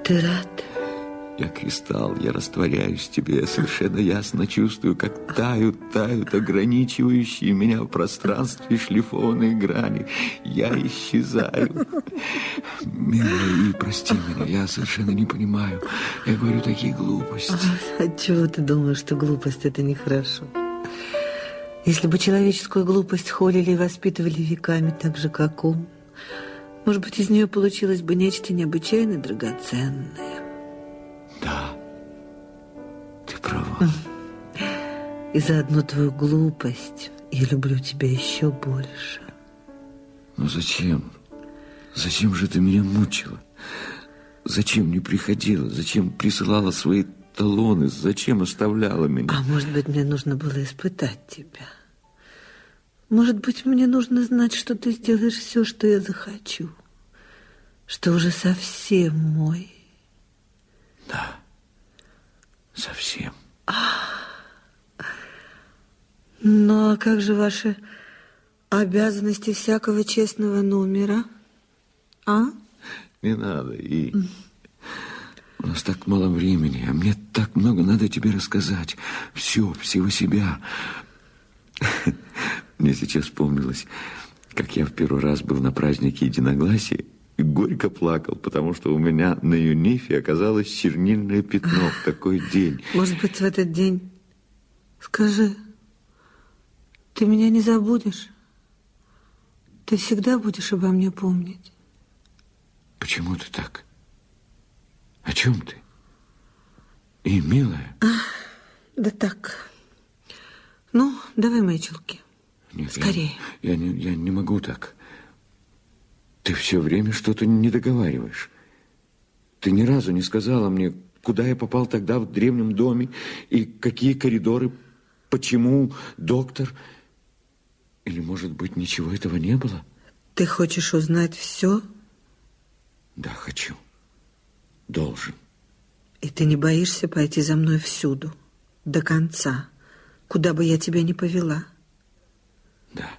Ты рад? Я кристалл, я растворяюсь в тебе, я совершенно ясно чувствую, как тают ограничивающие меня в пространстве шлифованные грани. Я исчезаю. Милая, и прости меня, я совершенно не понимаю. Я говорю такие глупости. Отчего ты думаешь, что глупость – это нехорошо? Если бы человеческую глупость холили и воспитывали веками так же, как ум, может быть, из нее получилось бы нечто необычайно драгоценное. Да, ты права. И за одну твою глупость я люблю тебя еще больше. Ну зачем? Зачем же ты меня мучила? Зачем не приходила? Зачем присылала свои талоны? Зачем оставляла меня? А может быть, мне нужно было испытать тебя? Может быть, мне нужно знать, что ты сделаешь все, что я захочу? Что уже совсем мой? Да, совсем. Ну, а как же ваши обязанности всякого честного номера? А? Не надо, и... У нас так мало времени, а мне так много надо тебе рассказать. Все, всего себя. Мне сейчас вспомнилось, как я в первый раз был на празднике единогласия и горько плакал, потому что у меня на юнифе оказалось чернильное пятно в такой день. Может быть, в этот день... Скажи, ты меня не забудешь? Ты всегда будешь обо мне помнить? Почему ты так? О чем ты? И, милая? Да так. Ну, давай мои чулки. Нет, скорее. Я не могу так. Ты все время что-то не договариваешь. Ты ни разу не сказала мне, куда я попал тогда в древнем доме, и какие коридоры, почему доктор... Или, может быть, ничего этого не было? Ты хочешь узнать все? Да, хочу. Должен. И ты не боишься пойти за мной всюду, до конца, куда бы я тебя ни повела? Да.